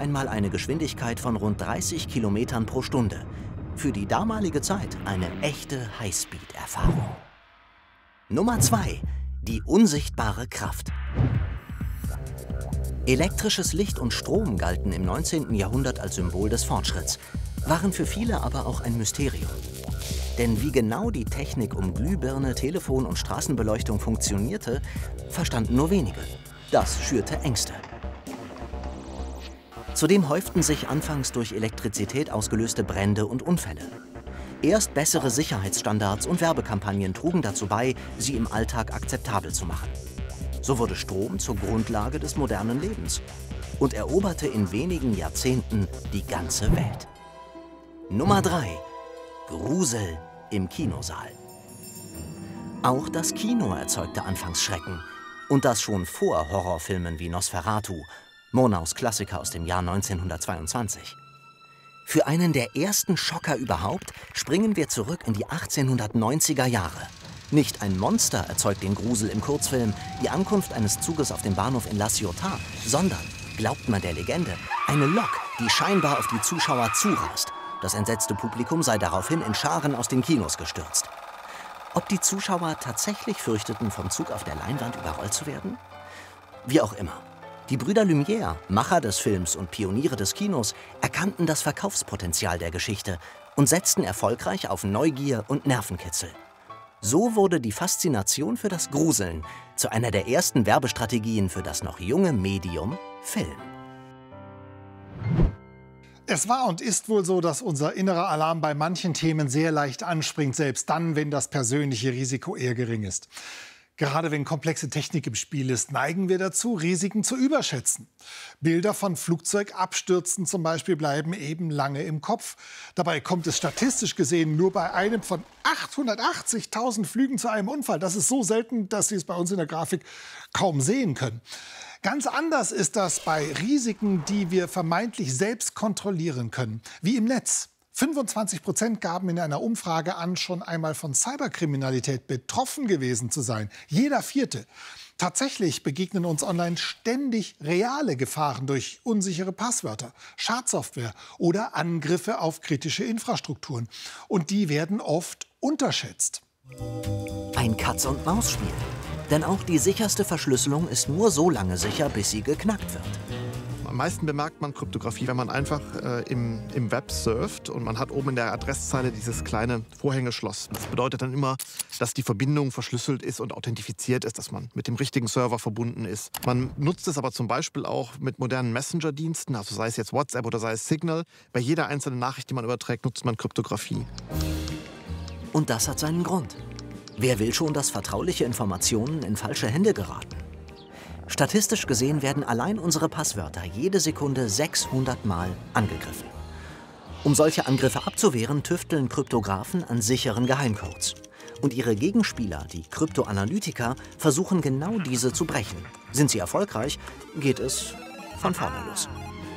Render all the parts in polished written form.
einmal eine Geschwindigkeit von rund 30 Kilometern pro Stunde. Für die damalige Zeit eine echte Highspeed-Erfahrung. Nummer 2. Die unsichtbare Kraft. Elektrisches Licht und Strom galten im 19. Jahrhundert als Symbol des Fortschritts, waren für viele aber auch ein Mysterium. Denn wie genau die Technik um Glühbirne, Telefon und Straßenbeleuchtung funktionierte, verstanden nur wenige. Das schürte Ängste. Zudem häuften sich anfangs durch Elektrizität ausgelöste Brände und Unfälle. Erst bessere Sicherheitsstandards und Werbekampagnen trugen dazu bei, sie im Alltag akzeptabel zu machen. So wurde Strom zur Grundlage des modernen Lebens und eroberte in wenigen Jahrzehnten die ganze Welt. Nummer 3. Grusel im Kinosaal. Auch das Kino erzeugte anfangs Schrecken. Und das schon vor Horrorfilmen wie Nosferatu, Murnaus Klassiker aus dem Jahr 1922. Für einen der ersten Schocker überhaupt springen wir zurück in die 1890er Jahre. Nicht ein Monster erzeugt den Grusel im Kurzfilm, die Ankunft eines Zuges auf dem Bahnhof in La Ciotat, sondern, glaubt man der Legende, eine Lok, die scheinbar auf die Zuschauer zurast. Das entsetzte Publikum sei daraufhin in Scharen aus den Kinos gestürzt. Ob die Zuschauer tatsächlich fürchteten, vom Zug auf der Leinwand überrollt zu werden? Wie auch immer. Die Brüder Lumière, Macher des Films und Pioniere des Kinos, erkannten das Verkaufspotenzial der Geschichte und setzten erfolgreich auf Neugier und Nervenkitzel. So wurde die Faszination für das Gruseln zu einer der ersten Werbestrategien für das noch junge Medium Film. Es war und ist wohl so, dass unser innerer Alarm bei manchen Themen sehr leicht anspringt, selbst dann, wenn das persönliche Risiko eher gering ist. Gerade wenn komplexe Technik im Spiel ist, neigen wir dazu, Risiken zu überschätzen. Bilder von Flugzeugabstürzen zum Beispiel bleiben eben lange im Kopf. Dabei kommt es statistisch gesehen nur bei einem von 880.000 Flügen zu einem Unfall. Das ist so selten, dass Sie es bei uns in der Grafik kaum sehen können. Ganz anders ist das bei Risiken, die wir vermeintlich selbst kontrollieren können, wie im Netz. 25% gaben in einer Umfrage an, schon einmal von Cyberkriminalität betroffen gewesen zu sein. Jeder Vierte. Tatsächlich begegnen uns online ständig reale Gefahren durch unsichere Passwörter, Schadsoftware oder Angriffe auf kritische Infrastrukturen. Und die werden oft unterschätzt. Ein Katz-und-Maus-Spiel. Denn auch die sicherste Verschlüsselung ist nur so lange sicher, bis sie geknackt wird. Am meisten bemerkt man Kryptographie, wenn man einfach im Web surft und man hat oben in der Adresszeile dieses kleine Vorhängeschloss. Das bedeutet dann immer, dass die Verbindung verschlüsselt ist und authentifiziert ist, dass man mit dem richtigen Server verbunden ist. Man nutzt es aber zum Beispiel auch mit modernen Messenger-Diensten, also sei es jetzt WhatsApp oder sei es Signal. Bei jeder einzelnen Nachricht, die man überträgt, nutzt man Kryptographie. Und das hat seinen Grund. Wer will schon, dass vertrauliche Informationen in falsche Hände geraten? Statistisch gesehen werden allein unsere Passwörter jede Sekunde 600 Mal angegriffen. Um solche Angriffe abzuwehren, tüfteln Kryptographen an sicheren Geheimcodes. Und ihre Gegenspieler, die Kryptoanalytiker, versuchen genau diese zu brechen. Sind sie erfolgreich, geht es von vorne los.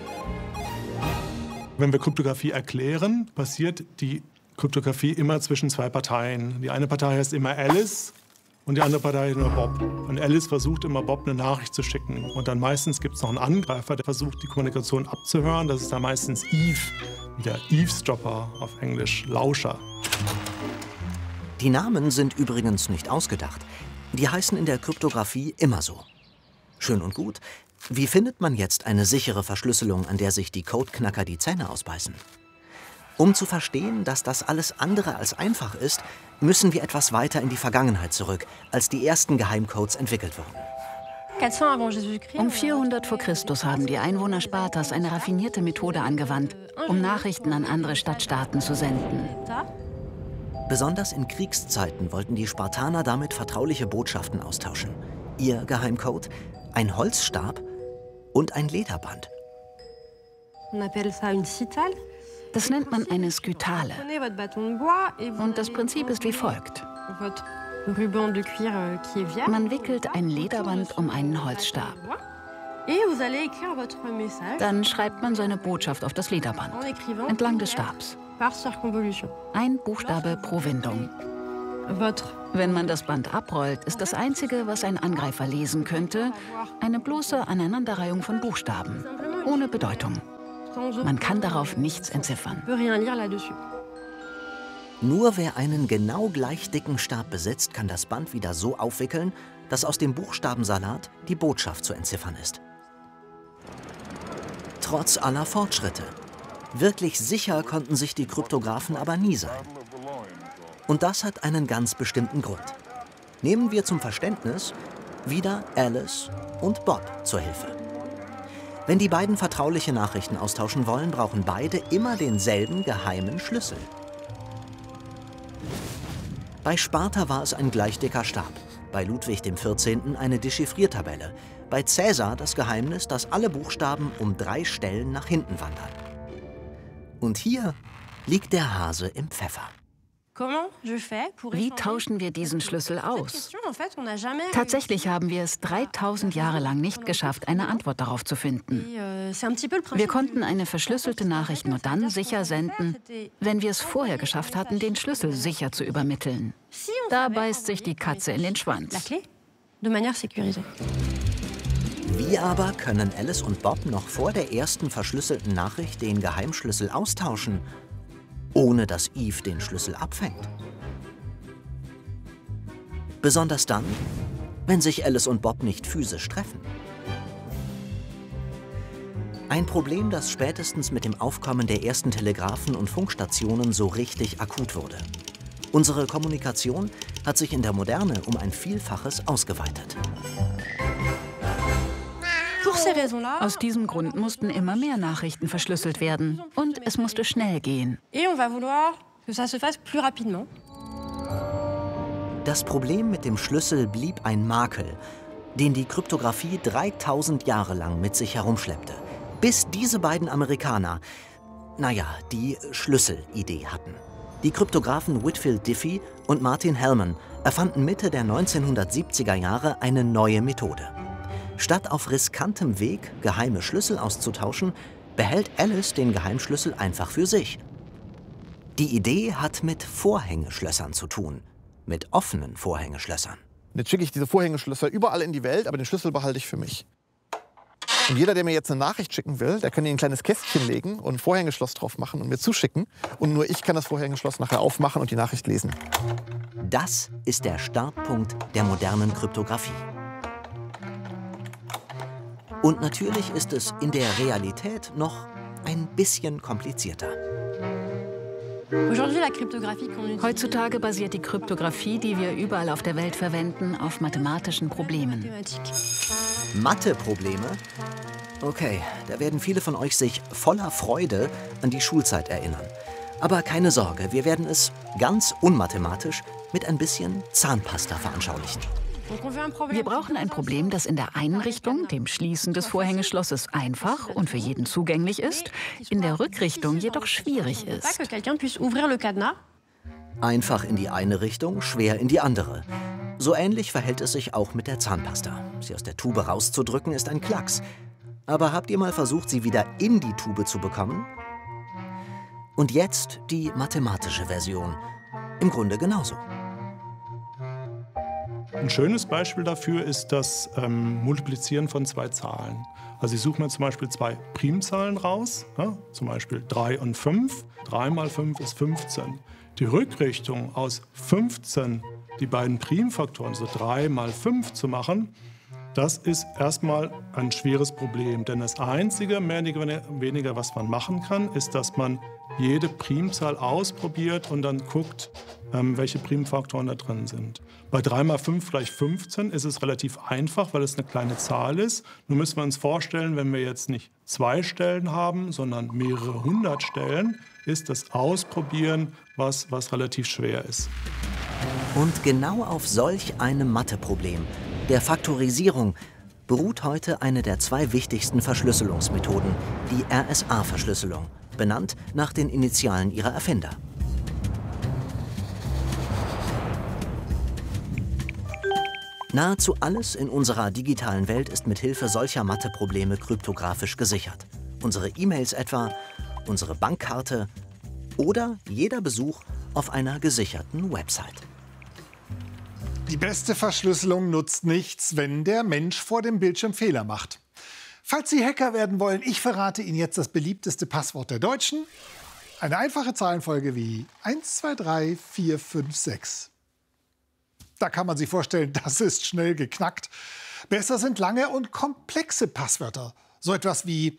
Wenn wir Kryptographie erklären, passiert die Kryptographie immer zwischen zwei Parteien. Die eine Partei heißt immer Alice und die andere Partei heißt immer Bob. Und Alice versucht immer, Bob eine Nachricht zu schicken. Und dann meistens gibt es noch einen Angreifer, der versucht, die Kommunikation abzuhören. Das ist dann meistens Eve, der Eavesdropper auf Englisch, Lauscher. Die Namen sind übrigens nicht ausgedacht. Die heißen in der Kryptographie immer so. Schön und gut. Wie findet man jetzt eine sichere Verschlüsselung, an der sich die Codeknacker die Zähne ausbeißen? Um zu verstehen, dass das alles andere als einfach ist, müssen wir etwas weiter in die Vergangenheit zurück, als die ersten Geheimcodes entwickelt wurden. Um 400 vor Christus haben die Einwohner Spartas eine raffinierte Methode angewandt, um Nachrichten an andere Stadtstaaten zu senden. Besonders in Kriegszeiten wollten die Spartaner damit vertrauliche Botschaften austauschen. Ihr Geheimcode? Ein Holzstab und ein Lederband. Das nennt man eine Skytale. Und das Prinzip ist wie folgt. Man wickelt ein Lederband um einen Holzstab. Dann schreibt man seine Botschaft auf das Lederband, entlang des Stabs. Ein Buchstabe pro Windung. Wenn man das Band abrollt, ist das Einzige, was ein Angreifer lesen könnte, eine bloße Aneinanderreihung von Buchstaben, ohne Bedeutung. Man kann darauf nichts entziffern. Nur wer einen genau gleich dicken Stab besitzt, kann das Band wieder so aufwickeln, dass aus dem Buchstabensalat die Botschaft zu entziffern ist. Trotz aller Fortschritte. Wirklich sicher konnten sich die Kryptographen aber nie sein. Und das hat einen ganz bestimmten Grund. Nehmen wir zum Verständnis wieder Alice und Bob zur Hilfe. Wenn die beiden vertrauliche Nachrichten austauschen wollen, brauchen beide immer denselben geheimen Schlüssel. Bei Sparta war es ein gleich dicker Stab, bei Ludwig XIV. Eine Dechiffriertabelle, bei Cäsar das Geheimnis, dass alle Buchstaben um 3 Stellen nach hinten wandern. Und hier liegt der Hase im Pfeffer. Wie tauschen wir diesen Schlüssel aus? Tatsächlich haben wir es 3000 Jahre lang nicht geschafft, eine Antwort darauf zu finden. Wir konnten eine verschlüsselte Nachricht nur dann sicher senden, wenn wir es vorher geschafft hatten, den Schlüssel sicher zu übermitteln. Da beißt sich die Katze in den Schwanz. Wie aber können Alice und Bob noch vor der ersten verschlüsselten Nachricht den Geheimschlüssel austauschen, ohne dass Eve den Schlüssel abfängt? Besonders dann, wenn sich Alice und Bob nicht physisch treffen. Ein Problem, das spätestens mit dem Aufkommen der ersten Telegraphen und Funkstationen so richtig akut wurde. Unsere Kommunikation hat sich in der Moderne um ein Vielfaches ausgeweitet. Aus diesem Grund mussten immer mehr Nachrichten verschlüsselt werden. Und es musste schnell gehen. Das Problem mit dem Schlüssel blieb ein Makel, den die Kryptographie 3000 Jahre lang mit sich herumschleppte. Bis diese beiden Amerikaner, die Schlüsselidee hatten. Die Kryptographen Whitfield Diffie und Martin Hellman erfanden Mitte der 1970er Jahre eine neue Methode. Statt auf riskantem Weg geheime Schlüssel auszutauschen, behält Alice den Geheimschlüssel einfach für sich. Die Idee hat mit Vorhängeschlössern zu tun, mit offenen Vorhängeschlössern. Jetzt schicke ich diese Vorhängeschlösser überall in die Welt, aber den Schlüssel behalte ich für mich. Und jeder, der mir jetzt eine Nachricht schicken will, der kann hier ein kleines Kästchen legen und ein Vorhängeschloss drauf machen und mir zuschicken. Und nur ich kann das Vorhängeschloss nachher aufmachen und die Nachricht lesen. Das ist der Startpunkt der modernen Kryptographie. Und natürlich ist es in der Realität noch ein bisschen komplizierter. Heutzutage basiert die Kryptographie, die wir überall auf der Welt verwenden, auf mathematischen Problemen. Mathe-Probleme? Okay, da werden viele von euch sich voller Freude an die Schulzeit erinnern. Aber keine Sorge, wir werden es ganz unmathematisch mit ein bisschen Zahnpasta veranschaulichen. Wir brauchen ein Problem, das in der einen Richtung, dem Schließen des Vorhängeschlosses, einfach und für jeden zugänglich ist, in der Rückrichtung jedoch schwierig ist. Einfach in die eine Richtung, schwer in die andere. So ähnlich verhält es sich auch mit der Zahnpasta. Sie aus der Tube rauszudrücken ist ein Klacks. Aber habt ihr mal versucht, sie wieder in die Tube zu bekommen? Und jetzt die mathematische Version. Im Grunde genauso. Ein schönes Beispiel dafür ist das Multiplizieren von 2 Zahlen. Also ich suche mir zum Beispiel 2 Primzahlen raus, zum Beispiel 3 und 5. 3 mal 5 ist 15. Die Rückrichtung aus 15, die beiden Primfaktoren, so 3 mal 5 zu machen, das ist erstmal ein schweres Problem. Denn das Einzige, mehr oder weniger, was man machen kann, ist, dass man jede Primzahl ausprobiert und dann guckt, welche Primfaktoren da drin sind. Bei 3 mal 5 gleich 15 ist es relativ einfach, weil es eine kleine Zahl ist. Nun müssen wir uns vorstellen, wenn wir jetzt nicht 2 Stellen haben, sondern mehrere 100 Stellen, ist das Ausprobieren was relativ schwer ist. Und genau auf solch einem Matheproblem, der Faktorisierung, beruht heute eine der 2 wichtigsten Verschlüsselungsmethoden, die RSA-Verschlüsselung, benannt nach den Initialen ihrer Erfinder. Nahezu alles in unserer digitalen Welt ist mit Hilfe solcher Matheprobleme kryptografisch gesichert. Unsere E-Mails etwa, unsere Bankkarte oder jeder Besuch auf einer gesicherten Website. Die beste Verschlüsselung nutzt nichts, wenn der Mensch vor dem Bildschirm Fehler macht. Falls Sie Hacker werden wollen, ich verrate Ihnen jetzt das beliebteste Passwort der Deutschen. Eine einfache Zahlenfolge wie 1, 2, 3, 4, 5, 6. Da kann man sich vorstellen, das ist schnell geknackt. Besser sind lange und komplexe Passwörter. So etwas wie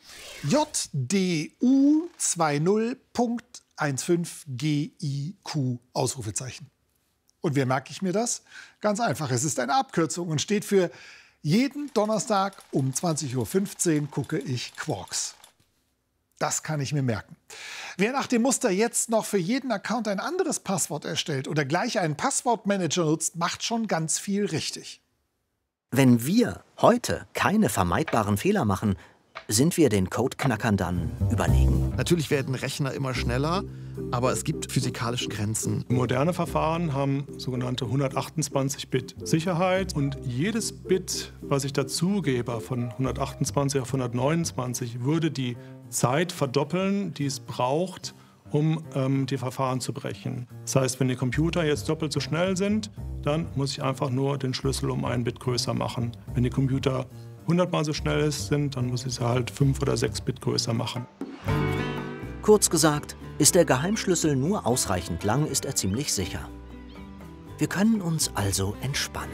JDU20.15GIQ Ausrufezeichen. Und wie merke ich mir das? Ganz einfach, es ist eine Abkürzung und steht für jeden Donnerstag um 20:15 Uhr gucke ich Quarks. Das kann ich mir merken. Wer nach dem Muster jetzt noch für jeden Account ein anderes Passwort erstellt oder gleich einen Passwortmanager nutzt, macht schon ganz viel richtig. Wenn wir heute keine vermeidbaren Fehler machen, sind wir den Codeknackern dann überlegen? Natürlich werden Rechner immer schneller, aber es gibt physikalische Grenzen. Moderne Verfahren haben sogenannte 128-Bit Sicherheit und jedes Bit, was ich dazugebe, von 128 auf 129, würde die Zeit verdoppeln, die es braucht, um die Verfahren zu brechen. Das heißt, wenn die Computer jetzt doppelt so schnell sind, dann muss ich einfach nur den Schlüssel um ein Bit größer machen. Wenn die Computer 100-mal so schnell sind, dann muss ich sie halt 5 oder 6 Bit größer machen. Kurz gesagt, ist der Geheimschlüssel nur ausreichend lang, ist er ziemlich sicher. Wir können uns also entspannen.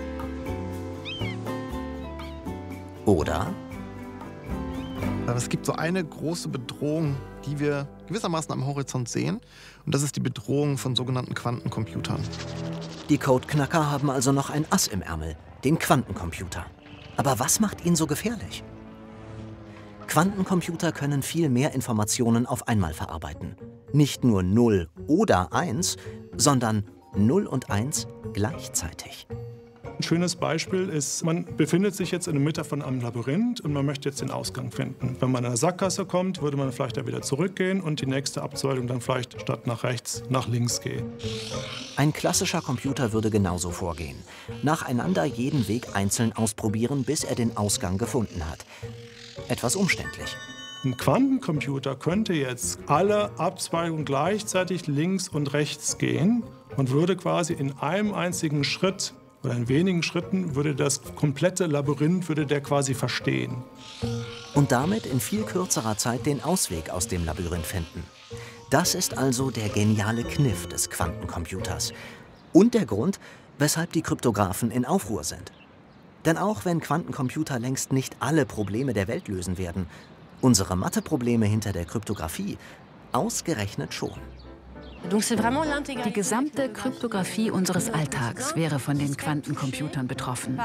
Oder? Aber es gibt so eine große Bedrohung, die wir gewissermaßen am Horizont sehen. Und das ist die Bedrohung von sogenannten Quantencomputern. Die Codeknacker haben also noch ein Ass im Ärmel, den Quantencomputer. Aber was macht ihn so gefährlich? Quantencomputer können viel mehr Informationen auf einmal verarbeiten. Nicht nur 0 oder 1, sondern 0 und 1 gleichzeitig. Ein schönes Beispiel ist, man befindet sich jetzt in der Mitte von einem Labyrinth und man möchte jetzt den Ausgang finden. Wenn man in eine Sackgasse kommt, würde man vielleicht da wieder zurückgehen und die nächste Abzweigung dann vielleicht statt nach rechts nach links gehen. Ein klassischer Computer würde genauso vorgehen. Nacheinander jeden Weg einzeln ausprobieren, bis er den Ausgang gefunden hat. Etwas umständlich. Ein Quantencomputer könnte jetzt alle Abzweigungen gleichzeitig links und rechts gehen und würde quasi in einem einzigen Schritt oder in wenigen Schritten würde das komplette Labyrinth würde der quasi verstehen. Und damit in viel kürzerer Zeit den Ausweg aus dem Labyrinth finden. Das ist also der geniale Kniff des Quantencomputers. Und der Grund, weshalb die Kryptographen in Aufruhr sind. Denn auch wenn Quantencomputer längst nicht alle Probleme der Welt lösen werden, unsere Matheprobleme hinter der Kryptographie ausgerechnet schon. Die gesamte Kryptographie unseres Alltags wäre von den Quantencomputern betroffen.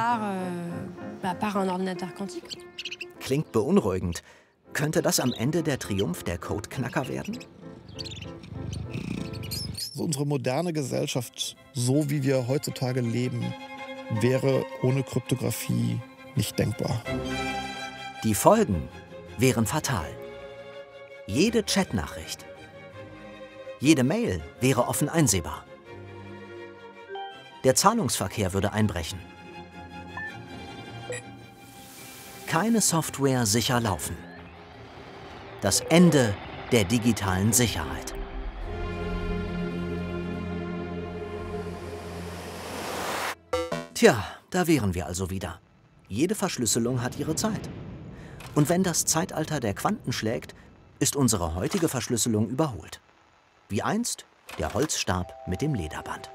Klingt beunruhigend. Könnte das am Ende der Triumph der Codeknacker werden? So unsere moderne Gesellschaft, so wie wir heutzutage leben, wäre ohne Kryptographie nicht denkbar. Die Folgen wären fatal. Jede Chatnachricht, jede Mail wäre offen einsehbar. Der Zahlungsverkehr würde einbrechen. Keine Software sicher laufen. Das Ende der digitalen Sicherheit. Tja, da wären wir also wieder. Jede Verschlüsselung hat ihre Zeit. Und wenn das Zeitalter der Quanten schlägt, ist unsere heutige Verschlüsselung überholt. Wie einst der Holzstab mit dem Lederband.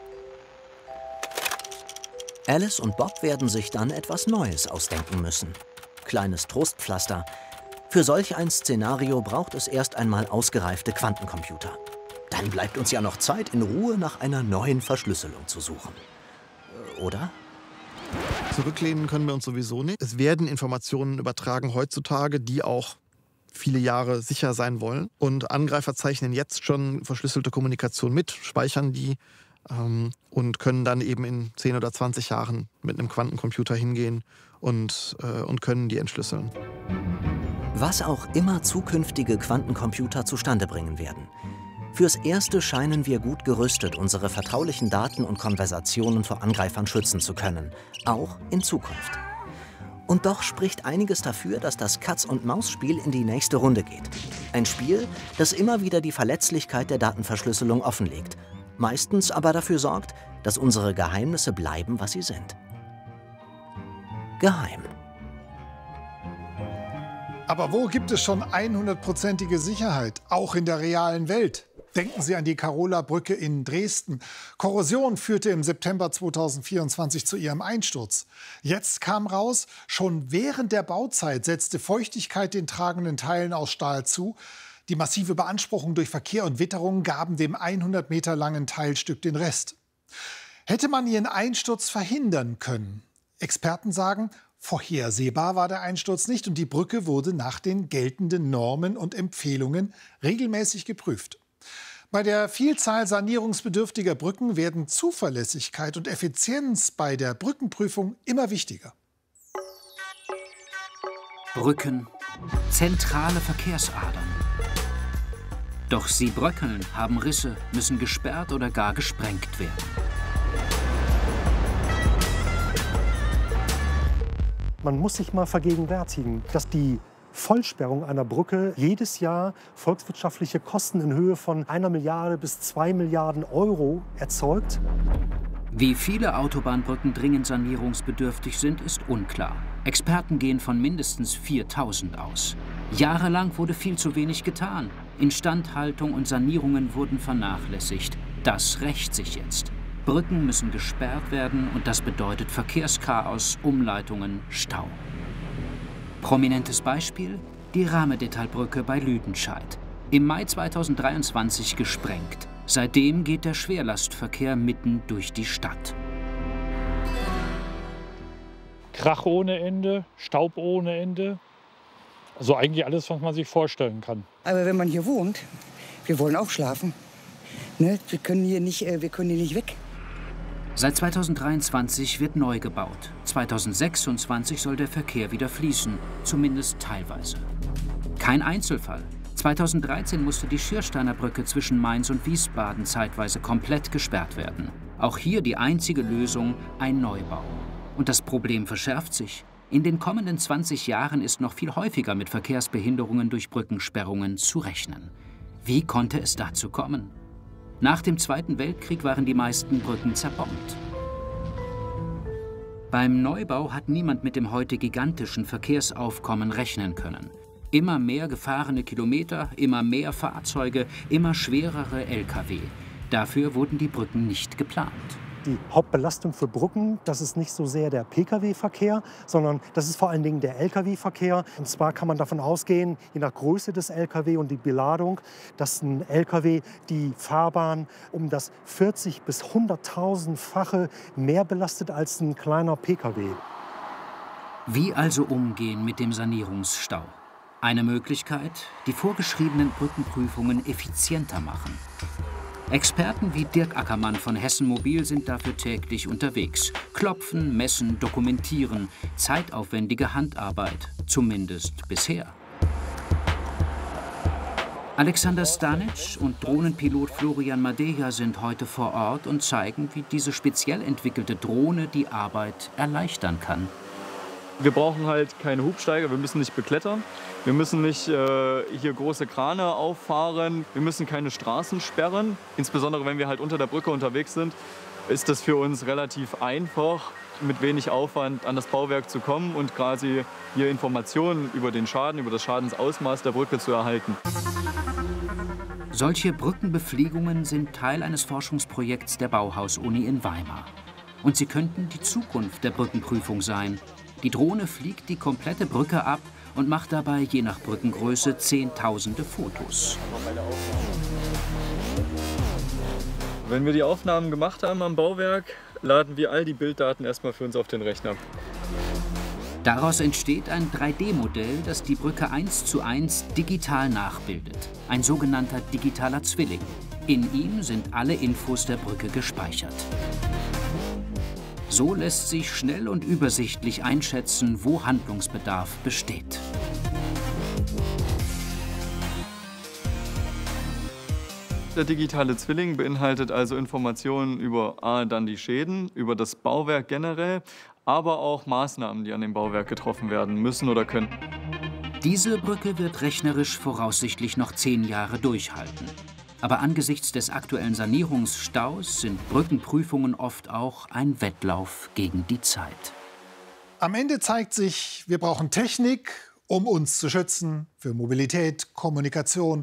Alice und Bob werden sich dann etwas Neues ausdenken müssen. Kleines Trostpflaster. Für solch ein Szenario braucht es erst einmal ausgereifte Quantencomputer. Dann bleibt uns ja noch Zeit, in Ruhe nach einer neuen Verschlüsselung zu suchen. Oder? Zurücklehnen können wir uns sowieso nicht. Es werden Informationen übertragen heutzutage, die auch viele Jahre sicher sein wollen. Und Angreifer zeichnen jetzt schon verschlüsselte Kommunikation mit, speichern die und können dann eben in 10 oder 20 Jahren mit einem Quantencomputer hingehen und können die entschlüsseln. Was auch immer zukünftige Quantencomputer zustande bringen werden. Fürs Erste scheinen wir gut gerüstet, unsere vertraulichen Daten und Konversationen vor Angreifern schützen zu können, auch in Zukunft. Und doch spricht einiges dafür, dass das Katz-und-Maus-Spiel in die nächste Runde geht. Ein Spiel, das immer wieder die Verletzlichkeit der Datenverschlüsselung offenlegt, meistens aber dafür sorgt, dass unsere Geheimnisse bleiben, was sie sind. Geheim. Aber wo gibt es schon 100%ige Sicherheit, auch in der realen Welt? Denken Sie an die Karola-Brücke in Dresden. Korrosion führte im September 2024 zu ihrem Einsturz. Jetzt kam raus, schon während der Bauzeit setzte Feuchtigkeit den tragenden Teilen aus Stahl zu. Die massive Beanspruchung durch Verkehr und Witterung gaben dem 100 Meter langen Teilstück den Rest. Hätte man ihren Einsturz verhindern können? Experten sagen, vorhersehbar war der Einsturz nicht und die Brücke wurde nach den geltenden Normen und Empfehlungen regelmäßig geprüft. Bei der Vielzahl sanierungsbedürftiger Brücken werden Zuverlässigkeit und Effizienz bei der Brückenprüfung immer wichtiger. Brücken, zentrale Verkehrsadern. Doch sie bröckeln, haben Risse, müssen gesperrt oder gar gesprengt werden. Man muss sich mal vergegenwärtigen, dass die Vollsperrung einer Brücke jedes Jahr volkswirtschaftliche Kosten in Höhe von 1 Milliarde bis 2 Milliarden Euro erzeugt. Wie viele Autobahnbrücken dringend sanierungsbedürftig sind, ist unklar. Experten gehen von mindestens 4000 aus. Jahrelang wurde viel zu wenig getan. Instandhaltung und Sanierungen wurden vernachlässigt. Das rächt sich jetzt. Brücken müssen gesperrt werden und das bedeutet Verkehrschaos, Umleitungen, Stau. Prominentes Beispiel: die Rahmedethalbrücke bei Lüdenscheid. Im Mai 2023 gesprengt. Seitdem geht der Schwerlastverkehr mitten durch die Stadt. Krach ohne Ende, Staub ohne Ende. Also eigentlich alles, was man sich vorstellen kann. Aber wenn man hier wohnt, wir wollen auch schlafen. Ne? Wir können hier nicht weg. Seit 2023 wird neu gebaut. 2026 soll der Verkehr wieder fließen, zumindest teilweise. Kein Einzelfall. 2013 musste die Schiersteiner Brücke zwischen Mainz und Wiesbaden zeitweise komplett gesperrt werden. Auch hier die einzige Lösung: ein Neubau. Und das Problem verschärft sich. In den kommenden 20 Jahren ist noch viel häufiger mit Verkehrsbehinderungen durch Brückensperrungen zu rechnen. Wie konnte es dazu kommen? Nach dem Zweiten Weltkrieg waren die meisten Brücken zerbombt. Beim Neubau hat niemand mit dem heute gigantischen Verkehrsaufkommen rechnen können. Immer mehr gefahrene Kilometer, immer mehr Fahrzeuge, immer schwerere Lkw. Dafür wurden die Brücken nicht geplant. Die Hauptbelastung für Brücken, das ist nicht so sehr der Pkw-Verkehr, sondern das ist vor allen Dingen der Lkw-Verkehr. Und zwar kann man davon ausgehen, je nach Größe des Lkw und die Beladung, dass ein Lkw die Fahrbahn um das 40 bis 100.000-fache mehr belastet als ein kleiner Pkw. Wie also umgehen mit dem Sanierungsstau? Eine Möglichkeit: die vorgeschriebenen Brückenprüfungen effizienter machen. Experten wie Dirk Ackermann von Hessen Mobil sind dafür täglich unterwegs. Klopfen, messen, dokumentieren. Zeitaufwendige Handarbeit, zumindest bisher. Alexander Stanic und Drohnenpilot Florian Madeja sind heute vor Ort und zeigen, wie diese speziell entwickelte Drohne die Arbeit erleichtern kann. Wir brauchen halt keine Hubsteiger, wir müssen nicht beklettern. Wir müssen nicht hier große Krane auffahren, wir müssen keine Straßen sperren. Insbesondere wenn wir halt unter der Brücke unterwegs sind, ist das für uns relativ einfach, mit wenig Aufwand an das Bauwerk zu kommen und quasi hier Informationen über den Schaden, über das Schadensausmaß der Brücke zu erhalten. Solche Brückenbefliegungen sind Teil eines Forschungsprojekts der Bauhaus-Uni in Weimar. Und sie könnten die Zukunft der Brückenprüfung sein. Die Drohne fliegt die komplette Brücke ab und macht dabei je nach Brückengröße Zehntausende Fotos. Wenn wir die Aufnahmen gemacht haben am Bauwerk, laden wir all die Bilddaten erstmal für uns auf den Rechner. Daraus entsteht ein 3D-Modell, das die Brücke 1:1 digital nachbildet. Ein sogenannter digitaler Zwilling. In ihm sind alle Infos der Brücke gespeichert. So lässt sich schnell und übersichtlich einschätzen, wo Handlungsbedarf besteht. Der digitale Zwilling beinhaltet also Informationen über dann die Schäden, über das Bauwerk generell, aber auch Maßnahmen, die an dem Bauwerk getroffen werden müssen oder können. Diese Brücke wird rechnerisch voraussichtlich noch 10 Jahre durchhalten. Aber angesichts des aktuellen Sanierungsstaus sind Brückenprüfungen oft auch ein Wettlauf gegen die Zeit. Am Ende zeigt sich, wir brauchen Technik Um uns zu schützen, für Mobilität, Kommunikation